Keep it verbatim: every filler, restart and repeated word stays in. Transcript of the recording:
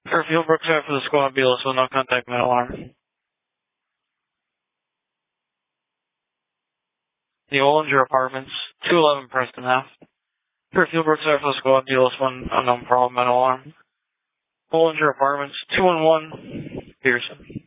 Fairfield Brookside for the squad, B L S one, no contact, metal alarm. The Ollinger Apartments, two eleven Preston Ave. Fairfield Brookside for the squad, B L S one, unknown problem, metal alarm. Ollinger Apartments, two one one, Pearson.